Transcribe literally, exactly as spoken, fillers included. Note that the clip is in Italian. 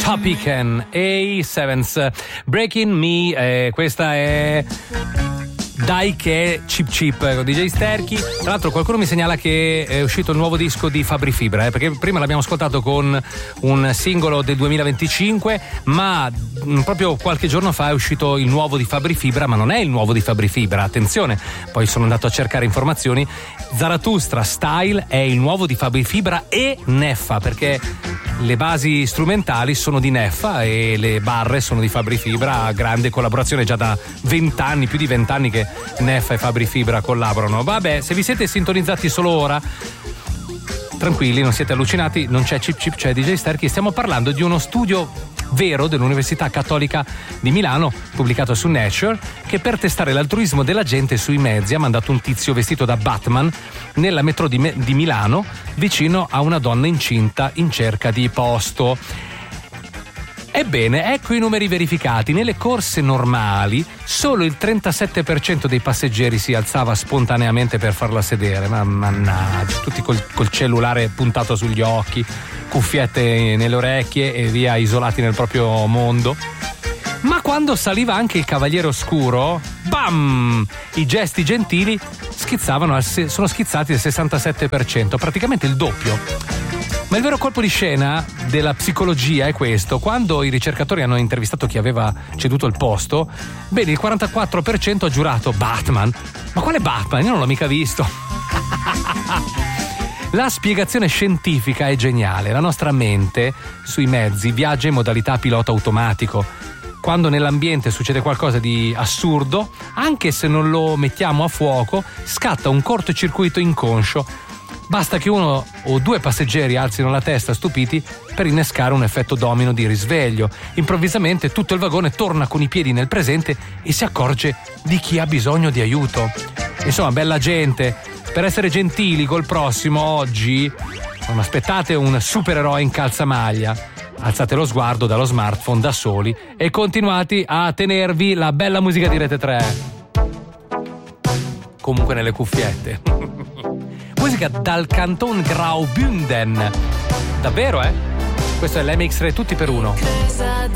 Topic and A Sevens Breaking Me, eh, questa è Dai che è Chip Chip con D J Sterchi. Tra l'altro qualcuno mi segnala che è uscito il nuovo disco di Fabri Fibra, eh, perché prima l'abbiamo ascoltato con un singolo del duemilaventicinque, ma proprio qualche giorno fa è uscito il nuovo di Fabri Fibra, ma non è il nuovo di Fabri Fibra, attenzione, poi sono andato a cercare informazioni. Zarathustra Style è il nuovo di Fabri Fibra e Neffa, perché le basi strumentali sono di Neffa e le barre sono di Fabri Fibra, grande collaborazione già da vent'anni, più di vent'anni che Neffa e Fabri Fibra collaborano. Vabbè, se vi siete sintonizzati solo ora, tranquilli, non siete allucinati, non c'è Chip Chip, c'è D J Sterchi. Stiamo parlando di uno studio vero dell'Università Cattolica di Milano, pubblicato su Nature, che per testare l'altruismo della gente sui mezzi ha mandato un tizio vestito da Batman nella metro di, Me- di Milano vicino a una donna incinta in cerca di posto. Ebbene, ecco i numeri verificati. Nelle corse normali solo il trentasette per cento dei passeggeri si alzava spontaneamente per farla sedere, ma mannaggia, tutti col, col cellulare puntato sugli occhi, cuffiette nelle orecchie e via, isolati nel proprio mondo. Ma quando saliva anche il Cavaliere Oscuro, bam! I gesti gentili schizzavano al se- sono schizzati al sessantasette per cento, praticamente il doppio. Ma il vero colpo di scena della psicologia è questo: quando i ricercatori hanno intervistato chi aveva ceduto il posto, bene, il quarantaquattro per cento ha giurato Batman. Ma quale Batman? Io non l'ho mica visto. La spiegazione scientifica è geniale. La nostra mente sui mezzi viaggia in modalità pilota automatico. Quando nell'ambiente succede qualcosa di assurdo, anche se non lo mettiamo a fuoco, scatta un cortocircuito inconscio. Basta che uno o due passeggeri alzino la testa stupiti per innescare un effetto domino di risveglio. Improvvisamente tutto il vagone torna con i piedi nel presente e si accorge di chi ha bisogno di aiuto. Insomma, bella gente, per essere gentili col prossimo oggi non aspettate un supereroe in calzamaglia. Alzate lo sguardo dallo smartphone da soli e continuate a tenervi la bella musica di Rete tre. Comunque nelle cuffiette. Musica dal Canton Graubünden. Davvero, eh? Questo è l'M X tre tutti per uno.